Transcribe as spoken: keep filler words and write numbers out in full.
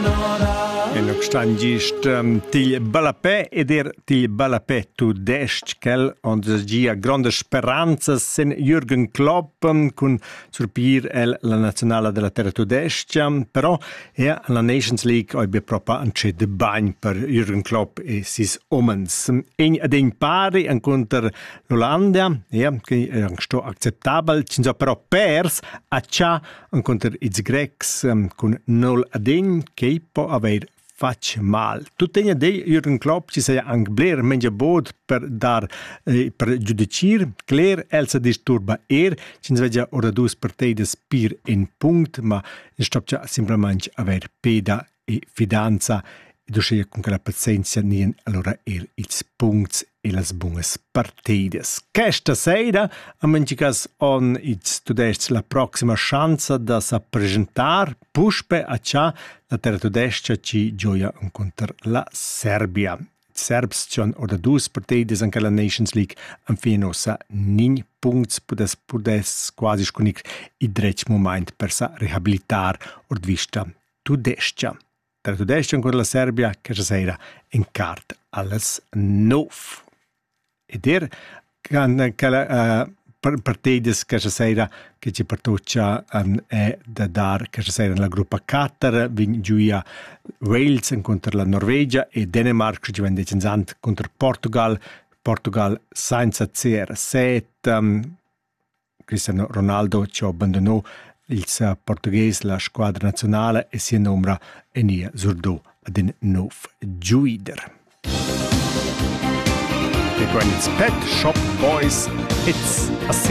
E lo stangist um, til balapè ed er til balapè tu dest quel on gia grande speranza sen Jürgen Klopp um, con surpir el la nazionale della terra tu dest um, però è la Nations League oi be proprio un c'è de bagn per Jürgen Klopp e sis omens en ad en pari en contro l'Olanda ja che è sto acceptabile cinso però pers a cha en contro ils grecs um, con nol ad en che può aver fac mal. Tuttegna dei Jürgen Klopp ci sei anche bler menja bod per dar eh, per giudicir cler elsa disturba er ci svegia ora dus partides pir in punct ma stopcia simplemente aver peda e fidanza e duscia con quella pazienza nien allora er ils punts e las bungas partides. Questa sera a menchicas on ils tudest la proxima chance da sa presentar puspe a cha la terra tudestia ci gioia incontr la Serbia. Serbs c'han ora dus partides anche la Nations League an fienosa nin punts pudes pudes quasi scunic i drech moment per sa rehabilitar ord vista tudestia. Terra tudestia ancora la Serbia che sera in cart alles nov. Ed er can cala uh, partides che sera che ci partuccia um, è da dar che sera nella gruppa quattro vin giuia Wales contro la Norvegia e Dänemark ci vende cenzant contro Portugal Portugal senza C R sette um, Cristiano Ronaldo ci abbandonò il portoghese la squadra nazionale e si nombra enia zurdo ad in nov giuider. When it's Pet Shop Boys, it's a